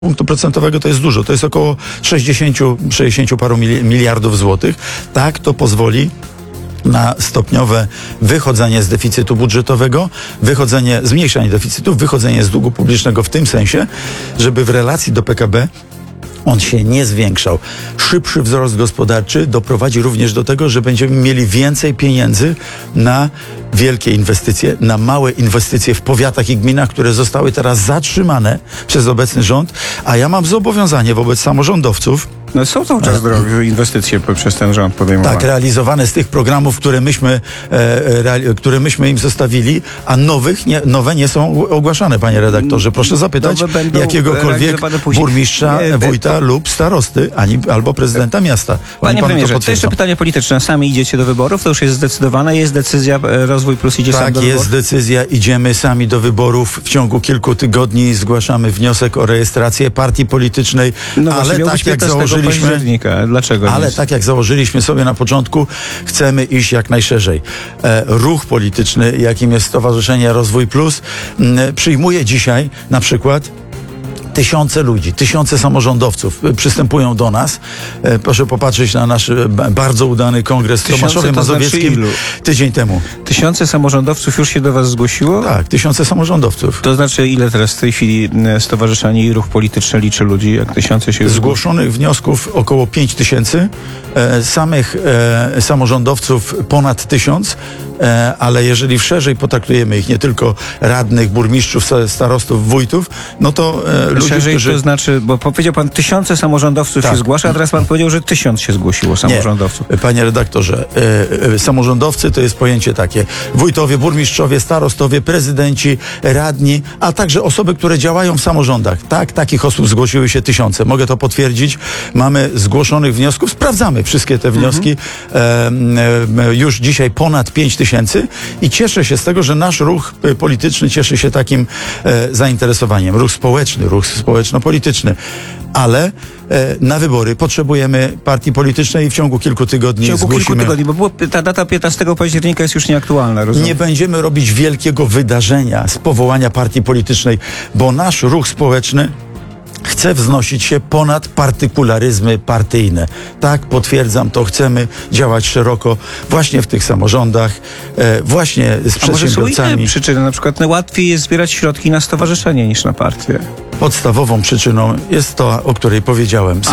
punktu procentowego to jest dużo. To jest około 60 paru miliardów złotych. Tak, to pozwoli na stopniowe wychodzenie z deficytu budżetowego, zmniejszanie deficytu, wychodzenie z długu publicznego w tym sensie, żeby w relacji do PKB on się nie zwiększał. Szybszy wzrost gospodarczy doprowadzi również do tego, że będziemy mieli więcej pieniędzy na wielkie inwestycje, na małe inwestycje w powiatach i gminach, które zostały teraz zatrzymane przez obecny rząd, a ja mam zobowiązanie wobec samorządowców. No są cały czas drogie inwestycje przez ten rząd podejmowane. Tak, realizowane z tych programów, które myśmy im zostawili, a nowe nie są ogłaszane, panie redaktorze. Proszę zapytać jakiegokolwiek burmistrza, wójta lub starosty, albo prezydenta miasta. Panie premierze, to jeszcze pytanie polityczne. Sami idziecie do wyborów, to już jest zdecydowane, jest decyzja, Rozwój Plus idzie sam do wyborów? Tak, jest decyzja, idziemy sami do wyborów. W ciągu kilku tygodni zgłaszamy wniosek o rejestrację partii politycznej, ale tak jak założyliśmy... Dlaczego ale tak jak założyliśmy sobie na początku, chcemy iść jak najszerzej. Ruch polityczny, jakim jest Stowarzyszenie Rozwój Plus, przyjmuje dzisiaj na przykład tysiące ludzi, tysiące samorządowców przystępują do nas. Proszę popatrzeć na nasz bardzo udany kongres w Tomaszowie Mazowieckim tydzień temu. Tysiące samorządowców już się do was zgłosiło? Tak, tysiące samorządowców. To znaczy, ile teraz w tej chwili Stowarzyszenie i Ruch Polityczny liczy ludzi? Jak tysiące się zgłoszonych wniosków około 5000, samych samorządowców ponad 1000, ale jeżeli szerzej potraktujemy ich, nie tylko radnych, burmistrzów, starostów, wójtów, no to ludzie, szerzej, to znaczy, bo powiedział pan, tysiące samorządowców się zgłasza, a teraz pan powiedział, że 1000 się zgłosiło samorządowców. Nie, panie redaktorze, samorządowcy to jest pojęcie takie. Wójtowie, burmistrzowie, starostowie, prezydenci, radni, a także osoby, które działają w samorządach. Tak, takich osób zgłosiły się tysiące. Mogę to potwierdzić. Mamy zgłoszonych wniosków, sprawdzamy wszystkie te wnioski. Już dzisiaj ponad 5000 i cieszę się z tego, że nasz ruch polityczny cieszy się takim zainteresowaniem. Ruch społeczny, ruch społeczno-polityczny. Ale na wybory potrzebujemy partii politycznej i w ciągu kilku tygodni zgłosimy. Bo ta data 15 października jest już nieaktualna, rozumiem. Nie będziemy robić wielkiego wydarzenia z powołania partii politycznej, bo nasz ruch społeczny chce wznosić się ponad partykularyzmy partyjne. Tak, potwierdzam to, chcemy działać szeroko właśnie w tych samorządach, właśnie z przedsiębiorcami. A może są inne przyczyny? Na przykład łatwiej jest zbierać środki na stowarzyszenie niż na partię. Podstawową przyczyną jest to, o której powiedziałem.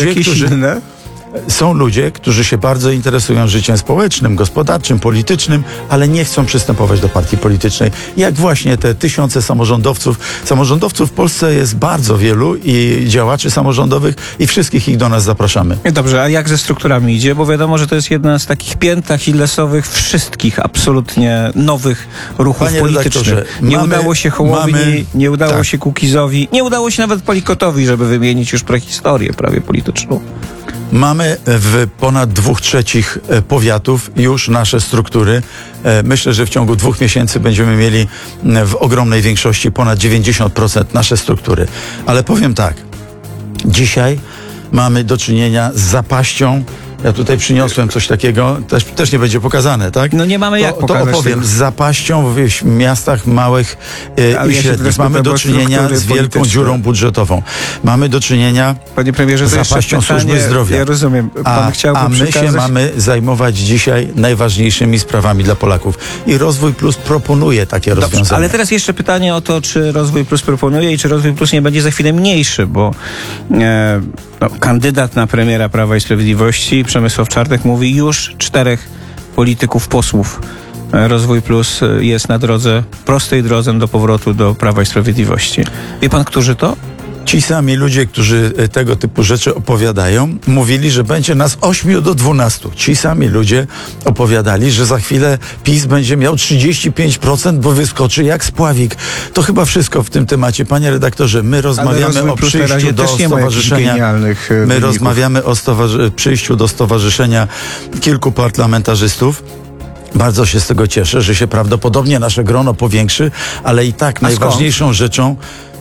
Są ludzie, którzy się bardzo interesują życiem społecznym, gospodarczym, politycznym, ale nie chcą przystępować do partii politycznej. Jak właśnie te tysiące samorządowców. Samorządowców w Polsce jest bardzo wielu i działaczy samorządowych i wszystkich ich do nas zapraszamy. Dobrze, a jak ze strukturami idzie? Bo wiadomo, że to jest jedna z takich pięt achillesowych wszystkich absolutnie nowych ruchów politycznych. Nie udało się Hołowni, nie udało się Kukizowi, nie udało się nawet Palikotowi, żeby wymienić już prehistorię prawie polityczną. Mamy w ponad 2/3 powiatów już nasze struktury. Myślę, że w ciągu 2 miesięcy będziemy mieli w ogromnej większości ponad 90% nasze struktury. Ale powiem tak, dzisiaj mamy do czynienia z zapaścią. Ja tutaj przyniosłem coś takiego, też nie będzie pokazane, tak? No nie mamy jak pokazać. To opowiem, z zapaścią w miastach małych i średnich. Mamy do czynienia z wielką dziurą budżetową. Mamy do czynienia Panie premierze, z zapaścią służby zdrowia. Ja rozumiem. A my się mamy zajmować dzisiaj najważniejszymi sprawami dla Polaków. I Rozwój Plus proponuje takie rozwiązania. Ale teraz jeszcze pytanie o to, czy Rozwój Plus proponuje i czy Rozwój Plus nie będzie za chwilę mniejszy, bo kandydat na premiera Prawa i Sprawiedliwości, Przemysław Czarnek, mówi, już 4 polityków, posłów Rozwój Plus jest na prostej drodze do powrotu do Prawa i Sprawiedliwości. Wie pan, którzy to? Ci sami ludzie, którzy tego typu rzeczy opowiadają, mówili, że będzie nas 8 do 12. Ci sami ludzie opowiadali, że za chwilę PiS będzie miał 35%, bo wyskoczy jak spławik. To chyba wszystko w tym temacie. Panie redaktorze, my rozmawiamy o przyjściu do stowarzyszenia. My rozmawiamy o przyjściu do stowarzyszenia kilku parlamentarzystów. Bardzo się z tego cieszę, że się prawdopodobnie nasze grono powiększy, ale i tak najważniejszą rzeczą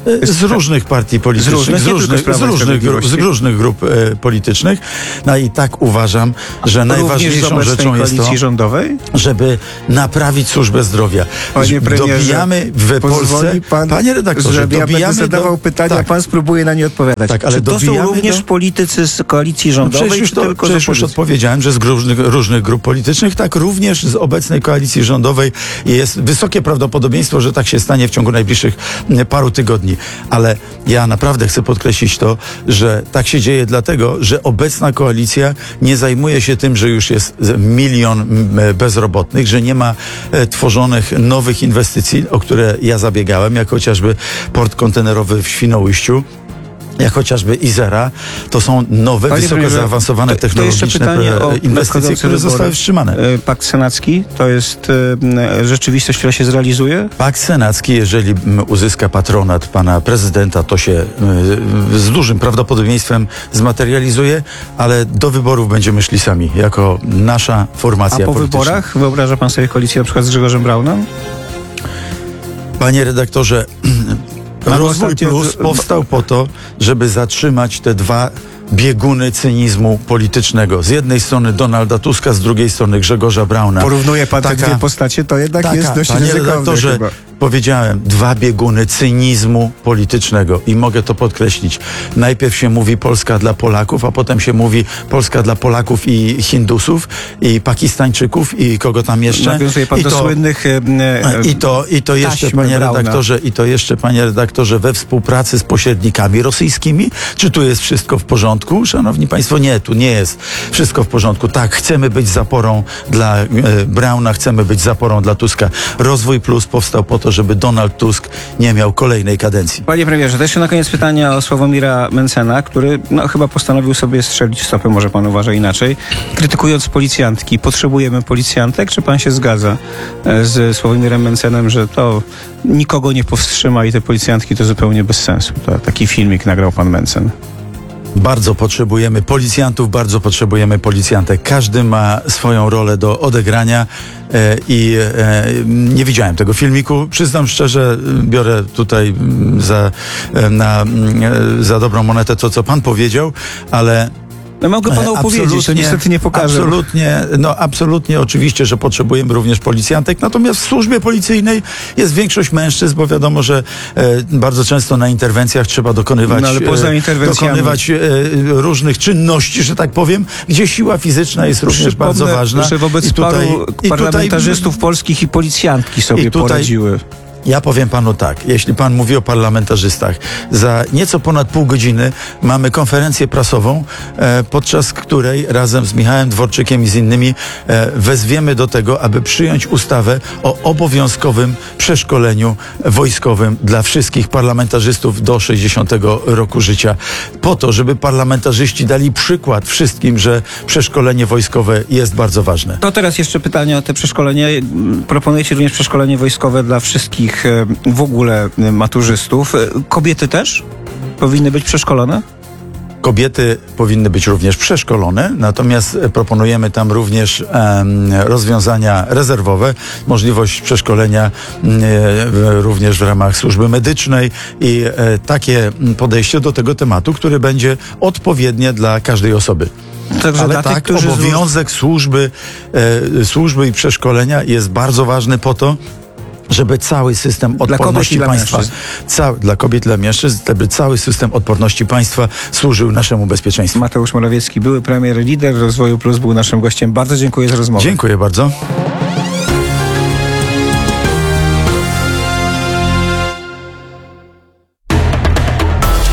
Z różnych partii politycznych, z różnych grup politycznych. No i tak uważam, że najważniejszą rzeczą jest to, rządowej? żeby naprawić służbę zdrowia. Panie premierze, dobijamy w Polsce, pan, panie redaktorze, żeby ja będę zadawał pytania, tak, pan spróbuje na nie odpowiadać. tak, ale czy to są również politycy z koalicji rządowej, przecież już odpowiedziałem, że z różnych grup politycznych, tak również z obecnej koalicji rządowej jest wysokie prawdopodobieństwo, że tak się stanie w ciągu najbliższych paru tygodni. Ale ja naprawdę chcę podkreślić to, że tak się dzieje dlatego, że obecna koalicja nie zajmuje się tym, że już jest 1 milion bezrobotnych, że nie ma tworzonych nowych inwestycji, o które ja zabiegałem, jak chociażby port kontenerowy w Świnoujściu, jak chociażby Izera, to są nowe, wysoko zaawansowane technologiczne inwestycje, które zostały wstrzymane. Pakt senacki to jest rzeczywistość, która się zrealizuje? Pakt senacki, jeżeli uzyska patronat pana prezydenta, to się z dużym prawdopodobieństwem zmaterializuje, ale do wyborów będziemy szli sami, jako nasza formacja polityczna. A po wyborach wyobraża pan sobie koalicję na przykład z Grzegorzem Braunem? Panie redaktorze, Rozwój Plus powstał po to, żeby zatrzymać te dwa bieguny cynizmu politycznego. Z jednej strony Donalda Tuska, z drugiej strony Grzegorza Brauna. Porównuje pan te dwie postacie, to jednak jest dość ryzykowne chyba. Powiedziałem, dwa bieguny cynizmu politycznego i mogę to podkreślić. Najpierw się mówi Polska dla Polaków, a potem się mówi Polska dla Polaków i Hindusów, i Pakistańczyków, i kogo tam jeszcze. Nawiązuje pan do słynnych I to jeszcze, panie redaktorze, we współpracy z pośrednikami rosyjskimi. Czy tu jest wszystko w porządku? Szanowni państwo, nie, tu nie jest wszystko w porządku. Tak, chcemy być zaporą dla Brauna, chcemy być zaporą dla Tuska. Rozwój Plus powstał po to, żeby Donald Tusk nie miał kolejnej kadencji. Panie premierze, to jeszcze na koniec pytania o Sławomira Mentzena, który chyba postanowił sobie strzelić w stopę, może pan uważa inaczej, krytykując policjantki. Potrzebujemy policjantek? Czy pan się zgadza z Sławomirem Mentzenem, że to nikogo nie powstrzyma i te policjantki to zupełnie bez sensu? To taki filmik nagrał pan Mentzen. Bardzo potrzebujemy policjantów, bardzo potrzebujemy policjantek. Każdy ma swoją rolę do odegrania i nie widziałem tego filmiku. Przyznam szczerze, biorę tutaj za dobrą monetę to, co pan powiedział, ale mogę panu opowiedzieć, to niestety nie pokażę. Absolutnie, oczywiście, że potrzebujemy również policjantek, natomiast w służbie policyjnej jest większość mężczyzn, bo wiadomo, że bardzo często na interwencjach trzeba dokonywać różnych czynności, że tak powiem, gdzie siła fizyczna jest również bardzo ważna. Że wobec paru parlamentarzystów polskich i policjantki sobie poradziły. Ja powiem panu tak, jeśli pan mówi o parlamentarzystach, za nieco ponad pół godziny mamy konferencję prasową, podczas której razem z Michałem Dworczykiem i z innymi wezwiemy do tego, aby przyjąć ustawę o obowiązkowym przeszkoleniu wojskowym dla wszystkich parlamentarzystów do 60 roku życia. Po to, żeby parlamentarzyści dali przykład wszystkim, że przeszkolenie wojskowe jest bardzo ważne. To teraz jeszcze pytanie o te przeszkolenie. Proponujecie również przeszkolenie wojskowe dla wszystkich w ogóle maturzystów. Kobiety też powinny być przeszkolone? Kobiety powinny być również przeszkolone, natomiast proponujemy tam również rozwiązania rezerwowe, możliwość przeszkolenia również w ramach służby medycznej i takie podejście do tego tematu, które będzie odpowiednie dla każdej osoby. Także ale tak, obowiązek służby i przeszkolenia jest bardzo ważny po to, żeby cały system odporności państwa, dla kobiet, dla mężczyzn, żeby cały system odporności państwa służył naszemu bezpieczeństwu. Mateusz Morawiecki, były premier, lider Rozwoju Plus, był naszym gościem. Bardzo dziękuję za rozmowę. Dziękuję bardzo.